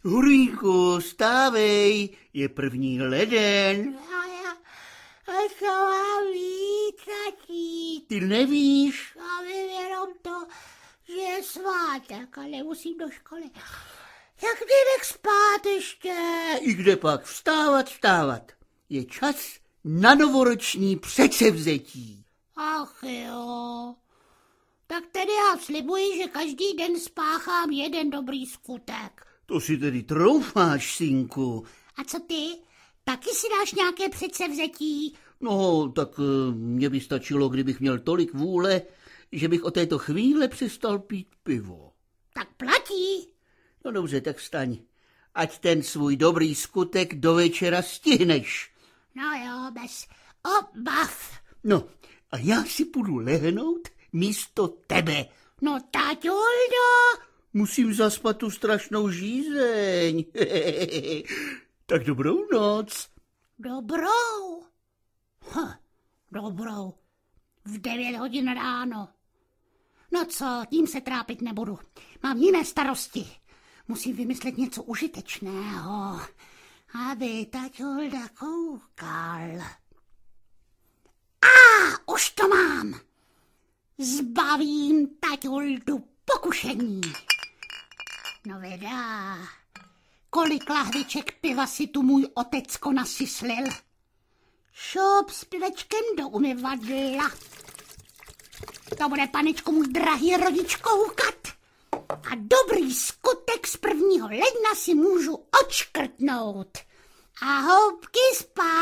Hurýku, stávej, je 1. leden. A co mám víc, tatí? Ty nevíš? Já vím jenom to, že je svátek a nemusím do školy. Jak jdeš spát ještě? I kde pak vstávat. Je čas na novoroční předsevzetí. Ach jo. Tak tedy já slibuji, že každý den spáchám jeden dobrý skutek. To si tedy troufáš, synku. A co ty? Taky si dáš nějaké předsevzetí? No, tak mně by stačilo, kdybych měl tolik vůle, že bych od této chvíle přestal pít pivo. Tak platí. No dobře, tak vstaň. Ať ten svůj dobrý skutek do večera stihneš. No jo, bez obav. No, a já si půjdu lehnout místo tebe. No taťuldo. Musím zaspat tu strašnou žízeň. Tak dobrou noc. Dobrou. Dobrou. V 9 hodin ráno. No co, tím se trápit nebudu. Mám jiné starosti. Musím vymyslet něco užitečného, aby taťulda koukal. Už to mám. Zbavím taťuldu pokušení. No vedá, kolik lahviček piva si tu můj otecko nasyslil. Šup s pivečkem do umyvadla. To bude, panečku můj drahý rodič, koukat. A dobrý skutek z 1. ledna si můžu odškrtnout. A houbky spát.